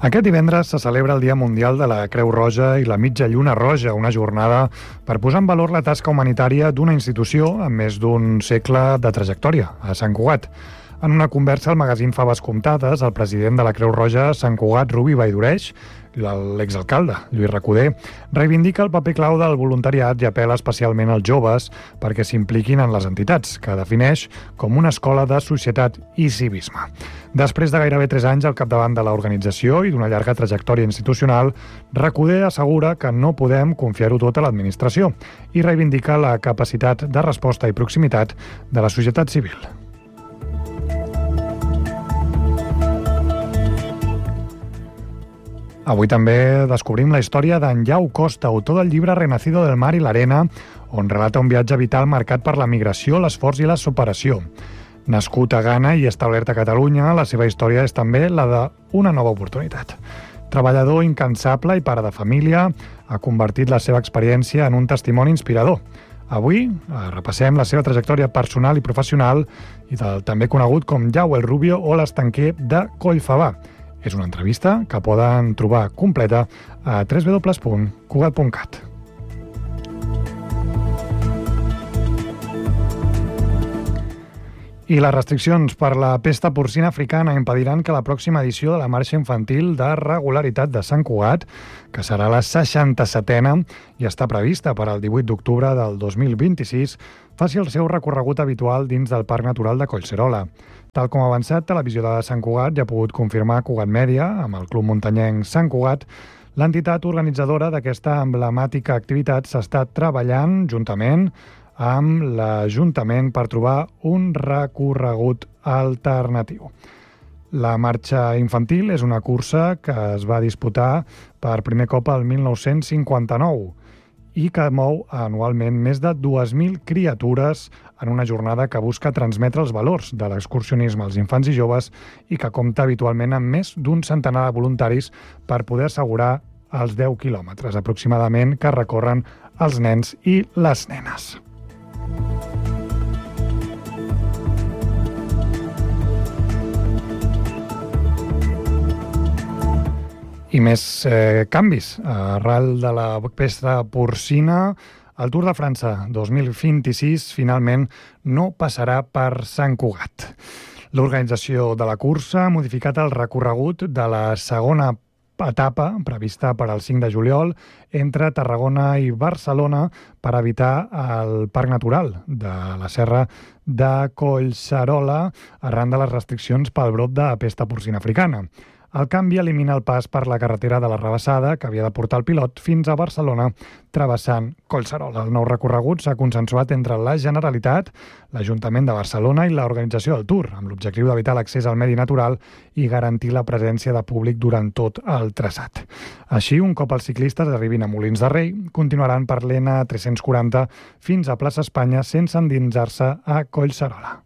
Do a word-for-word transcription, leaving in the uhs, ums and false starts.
Aquest divendres se celebra el Dia Mundial de la Creu Roja i la Mitja Lluna Roja, una jornada per posar en valor la tasca humanitària d'una institució amb més d'un segle de trajectòria, a Sant Cugat. En una conversa al magazín Faves Comptades, el president de la Creu Roja a Sant Cugat, Rubi Valldaureix, l'exalcalde, Lluís Recoder, reivindica el paper clau del voluntariat i apela especialment als joves perquè s'impliquin en les entitats, que defineix com una escola de societat i civisme. Després de gairebé tres anys al capdavant de l'organització i d'una llarga trajectòria institucional, Recoder assegura que no podem confiar-ho tot a l'administració i reivindica la capacitat de resposta i proximitat de la societat civil. Avui també descobrim la història d'en Llau Costa, autor del llibre Renacido del mar i l'arena, on relata un viatge vital marcat per la migració, l'esforç i la superació. Nascut a Ghana i establert a Catalunya, la seva història és també la d'una nova oportunitat. Treballador incansable i pare de família, ha convertit la seva experiència en un testimoni inspirador. Avui repassem la seva trajectòria personal i professional i del també conegut com Llau el Rubio o l'estanquer de Collfabà. És una entrevista que poden trobar completa a w w w punt cugat punt cat. I les restriccions per la pesta porcina africana impediran que la pròxima edició de la Marxa Infantil de Regularitat de Sant Cugat, que serà la seixanta-setena i està prevista per al divuit d'octubre del dos mil vint-i-sis, faci el seu recorregut habitual dins del Parc Natural de Collserola. Tal com ha avançat Televisió de Sant Cugat i ha pogut confirmar Cugat Mèdia, amb el Club Muntanyenc Sant Cugat, l'entitat organitzadora d'aquesta emblemàtica activitat s'està treballant juntament amb l'Ajuntament per trobar un recorregut alternatiu. La marxa infantil és una cursa que es va disputar per primer cop el mil nou-cents cinquanta-nou i que mou anualment més de dues mil criatures en una jornada que busca transmetre els valors de l'excursionisme als infants i joves i que compta habitualment amb més d'un centenar de voluntaris per poder assegurar els deu quilòmetres aproximadament que recorren els nens i les nenes. I més eh, canvis. Arrel de la pesta porcina, el Tour de França dos mil vint-i-sis finalment no passarà per Sant Cugat. L'organització de la cursa ha modificat el recorregut de la segona etapa prevista per al cinc de juliol entre Tarragona i Barcelona per evitar el Parc Natural de la Serra de Collserola arran de les restriccions pel brot de pesta porcina africana. El canvi elimina el pas per la carretera de la Rabassada, que havia de portar el pilot fins a Barcelona, travessant Collserola. El nou recorregut s'ha consensuat entre la Generalitat, l'Ajuntament de Barcelona i l'organització del Tour, amb l'objectiu d'evitar l'accés al medi natural i garantir la presència de públic durant tot el traçat. Així, un cop els ciclistes arribin a Molins de Rei, continuaran per l'E N tres-cents quaranta fins a Plaça Espanya sense endinsar-se a Collserola.